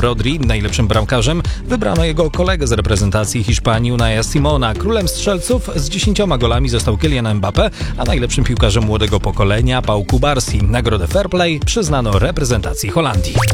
został Rodri. Najlepszym bramkarzem wybrano jego kolegę z reprezentacji Hiszpanii Unaia Simona. Królem strzelców z 10 golami został Kylian Mbappé, a najlepszym piłkarzem młodego pokolenia Pau Cubarsí. Nagrodę Fair Play przyznano reprezentacji Holandii.